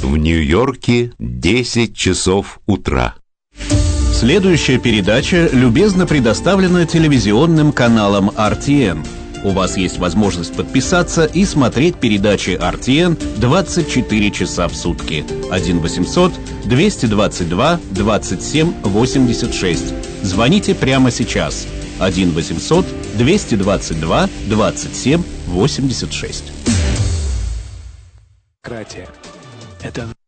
В Нью-Йорке 10 часов утра. Следующая передача любезно предоставлена телевизионным каналом RTN. У вас есть возможность подписаться и смотреть передачи RTN 24 часа в сутки. 1-800-222-27-86. Звоните прямо сейчас. 1-800-222-27-86. Это